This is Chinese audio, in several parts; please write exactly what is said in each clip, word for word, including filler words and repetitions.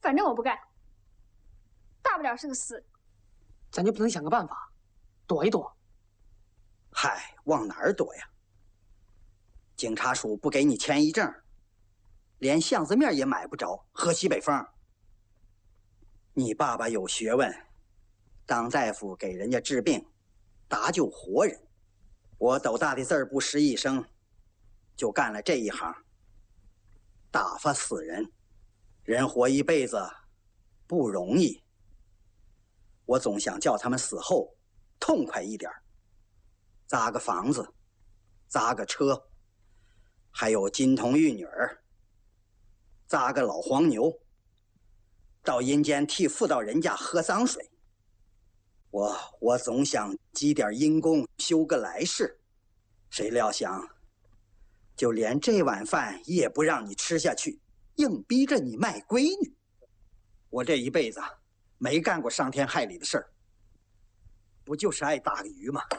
反正我不干，大不了是个死。 咱就不能想个办法，躲一躲？ 嗨，往哪儿躲呀？警察叔不给你签一证，连巷子面也买不着，喝西北风。你爸爸有学问，当大夫给人家治病，搭救活人。我斗大的字儿不识一声，就干了这一行，打发死人。人活一辈子不容易，我总想叫他们死后痛快一点，砸个房子，砸个车，还有金童玉女儿，砸个老黄牛，到阴间替妇道人家喝脏水。我我总想积点阴功，修个来世，谁料想，就连这碗饭也不让你吃下去，硬逼着你卖闺女。我这一辈子没干过伤天害理的事儿，不就是爱打个鱼吗？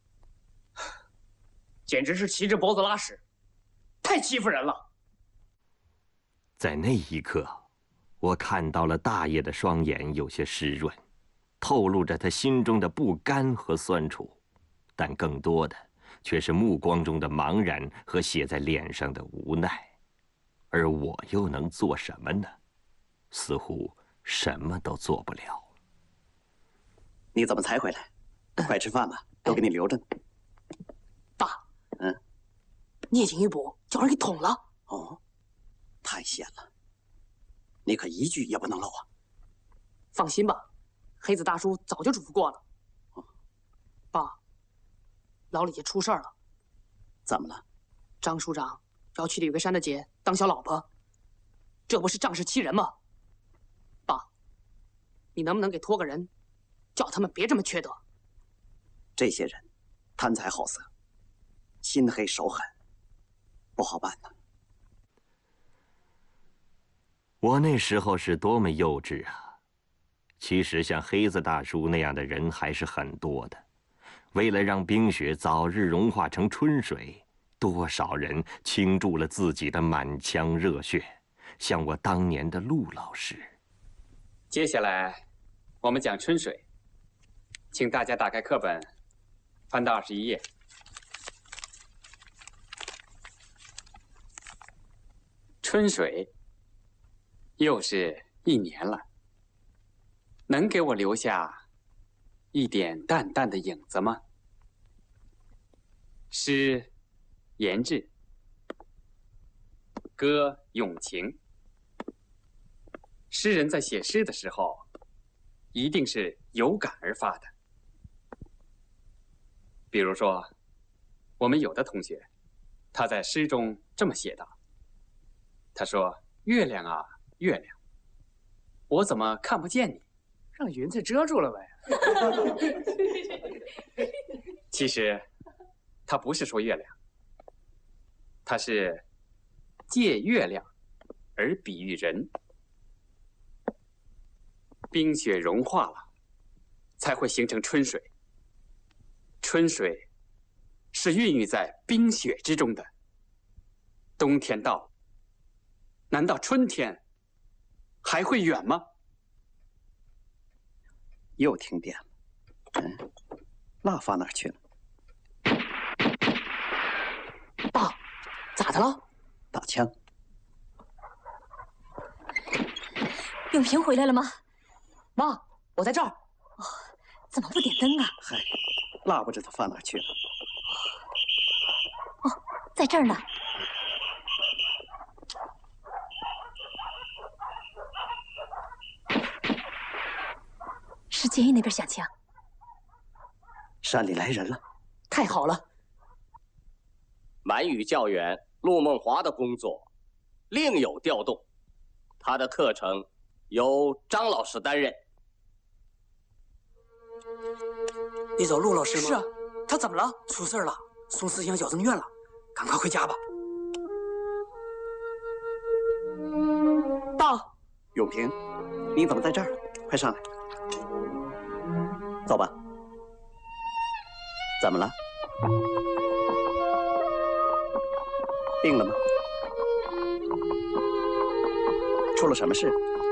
简直是骑着脖子拉屎，太欺负人了。 在那一刻，我看到了大爷的双眼有些湿润，透露着他心中的不甘和酸楚，但更多的却是目光中的茫然和写在脸上的无奈。而我又能做什么呢？似乎什么都做不了。 你怎么才回来？快吃饭吧，都给你留着呢。 爸， 嗯， 聂警一捕，叫人给捅了。 哦，太险了！你可一句也不能漏啊。 放心吧，黑子大叔早就嘱咐过了。 哦、 爸，老李家出事儿了。 怎么了？ 张署长要娶李桂山的姐当小老婆，这不是仗势欺人吗？爸，你能不能给托个人，叫他们别这么缺德？ 这些人贪财好色，心黑手狠，不好办呢。 我那时候是多么幼稚啊！其实像黑子大叔那样的人还是很多的。为了让冰雪早日融化成春水，多少人倾注了自己的满腔热血，像我当年的陆老师。 接下来，我们讲春水，请大家打开课本，翻到二十一页。春水，又是一年了，能给我留下一点淡淡的影子吗？诗言志，歌咏情。诗人在写诗的时候，一定是有感而发的。比如说，我们有的同学，他在诗中这么写道：他说，月亮啊月亮，我怎么看不见你？ 让云彩遮住了呗。 其实他不是说月亮，他是借月亮而比喻人。冰雪融化了，才会形成春水。春水是孕育在冰雪之中的。冬天到了，难道春天还会远吗？ 又停电了，嗯，那放哪儿去了？ 爸，咋的了？ 打枪。 永平回来了吗？ 妈，我在这儿。 哦，怎么不点灯啊？ 嗨，蜡不知道放哪儿去了。 哦，在这儿呢。是监狱那边响枪。 山里来人了， 太好了！ 满语教员陆梦华的工作另有调动，他的课程由张老师担任。 你找陆老师吗？ 是啊，他怎么了？ 出事了，送思想矫正院了，赶快回家吧。 爸， 永平，你怎么在这儿？快上来。走吧。怎么了？病了吗？出了什么事？